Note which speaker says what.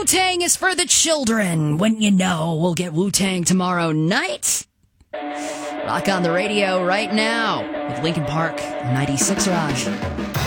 Speaker 1: Wu-Tang is for the children. Wouldn't you know, we'll get Wu-Tang tomorrow night. Rock on the radio right now with Linkin Park 96 Raj.